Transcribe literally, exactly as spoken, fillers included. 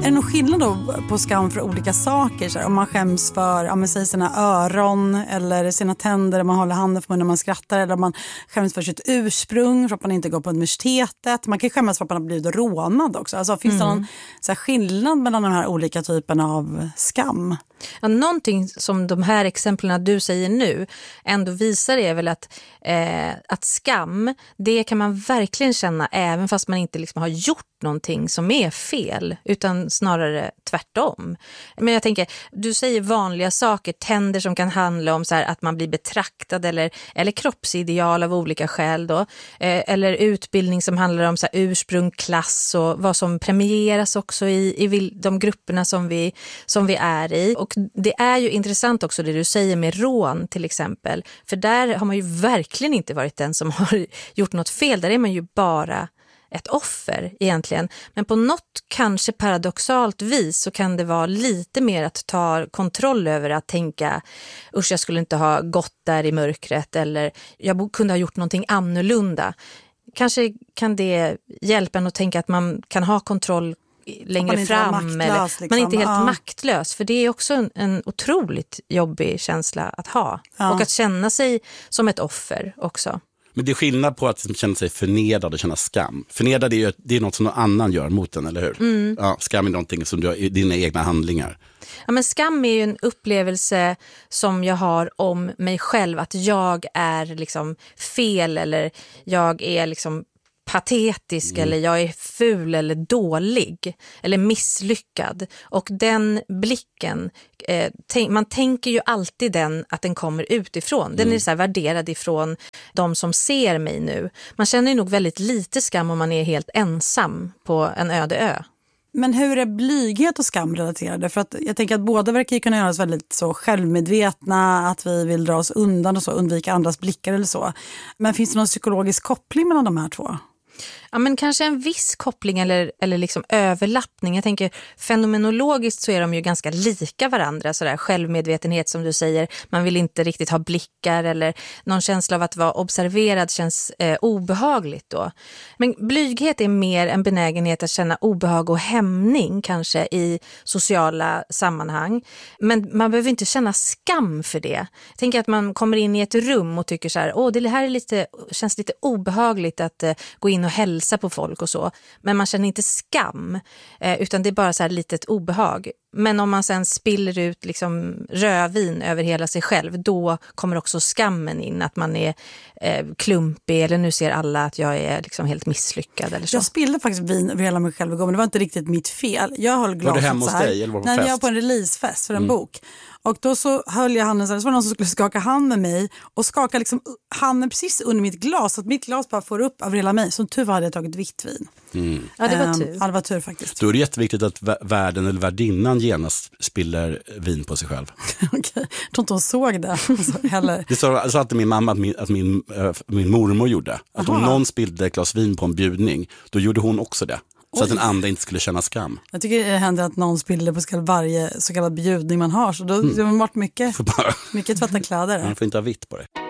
det någon skillnad då på skam för olika saker? Så här, om man skäms för, ja, men säg sina öron eller sina tänder, man håller handen för munnen när man skrattar, eller om man skäms för sitt ursprung, för att man inte går på universitetet. Man kan skämmas för att man har blivit rånad också. Alltså, finns mm. det någon så här, skillnad mellan de här olika typerna av skam? Ja, någonting som de här exemplen du säger nu ändå visar är väl att, eh, att skam, det kan man verkligen känna även fast man inte liksom har gjort någonting som är fel, utan snarare tvärtom. Men jag tänker, du säger vanliga saker, tänder som kan handla om så här, att man blir betraktad eller, eller kroppsideal av olika skäl då, eh, eller utbildning som handlar om så här, ursprung, klass och vad som premieras också i, i de grupperna som vi, som vi är i. Och det är ju intressant också det du säger med rån till exempel, för där har man ju verkligen inte varit den som har gjort något fel, där är man ju bara ett offer egentligen. Men på något kanske paradoxalt vis så kan det vara lite mer att ta kontroll över att tänka, usch jag skulle inte ha gått där i mörkret, eller jag kunde ha gjort någonting annorlunda. Kanske kan det hjälpa en att tänka att man kan ha kontroll längre fram, maktlös, eller liksom. Man är inte helt ja. maktlös, för det är också en, en otroligt jobbig känsla att ha ja. och att känna sig som ett offer också. Men det är skillnad på att känna sig förnedrad och känna skam. Förnedrad är ju det är något som någon annan gör mot den, eller hur? Mm. Ja, skam är någonting som du har i dina egna handlingar. Ja, men skam är ju en upplevelse som jag har om mig själv, att jag är liksom fel, eller jag är liksom patetisk mm. eller jag är ful eller dålig eller misslyckad. Och den blicken, eh, tänk, man tänker ju alltid den att den kommer utifrån. Den mm. är så här värderad ifrån de som ser mig nu. Man känner ju nog väldigt lite skam om man är helt ensam på en öde ö. Men hur är blyghet och skam relaterade? För att jag tänker att båda verkar kunna göra oss väldigt så självmedvetna, att vi vill dra oss undan och så, undvika andras blickar eller så. Men finns det någon psykologisk koppling mellan de här två? Ja, men kanske en viss koppling eller, eller liksom överlappning. Jag tänker fenomenologiskt så är de ju ganska lika varandra. Sådär självmedvetenhet som du säger. Man vill inte riktigt ha blickar eller någon känsla av att vara observerad känns eh, obehagligt då. Men blyghet är mer en benägenhet att känna obehag och hämning kanske i sociala sammanhang. Men man behöver inte känna skam för det. Jag tänker att man kommer in i ett rum och tycker så här, åh det här är lite, känns lite obehagligt att eh, gå in och hälsa på folk och så. Men man känner inte skam, eh, utan det är bara så här litet obehag. Men om man sen spiller ut liksom rödvin över hela sig själv, då kommer också skammen in, att man är eh, klumpig, eller nu ser alla att jag är liksom helt misslyckad eller så. Jag spillde faktiskt vin över hela mig själv igår, men det var inte riktigt mitt fel. Jag höll glaset var du hemma hos så här. Dig eller var på Nej, fest? jag var på en releasefest för en mm. bok. Och då så höll jag handen så här, så var det någon som skulle skaka hand med mig och skaka liksom handen precis under mitt glas, så att mitt glas bara får upp över hela mig. Som tur var hade jag tagit vitt vin. Mm. Ja, det var tur. Um, ja, det var tur faktiskt. Då är det jätteviktigt att värden eller värdinnan genast spiller vin på sig själv. Okej, okay. Jag tror inte hon såg det heller. Det sa, sa alltid min mamma att min, att min, äh, min mormor gjorde. Att om någon spillde ett glas vin på en bjudning, då gjorde hon också det. Så Oj. Att den andra inte skulle känna skam. Jag tycker det händer att någon spiller på så varje så kallad bjudning man har. Så då mm. det har varit mycket, mycket tvätta kläder. Man får inte ha vitt på det.